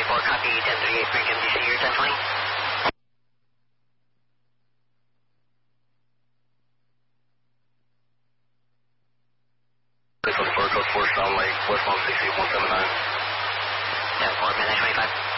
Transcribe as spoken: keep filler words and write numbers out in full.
twenty-four, copy ten thirty-eight, Frank M D C, your ten twenty. ten twenty-four, code four, Sound Lake, West one six eight one seven nine. ten four, midnight twenty-five.